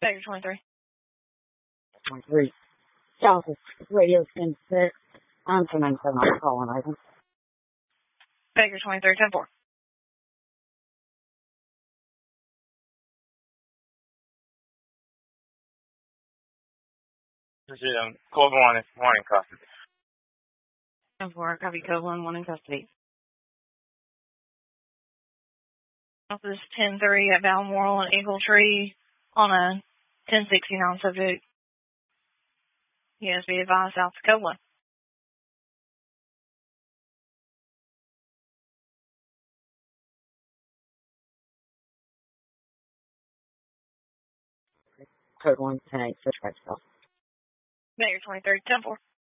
Baker 23. 23. South Radio 10-6. I'm 297. I'm calling over. Baker 23, 10-4. Code 1 is 1 in custody. 10-4, copy code 1 in custody. Office 10-3 at Balmoral and Eagle Tree on a 1069 subject. Yes, be advised, South Dakota. Code 1, 10-8, switch back to South. Baker 23, 10-4.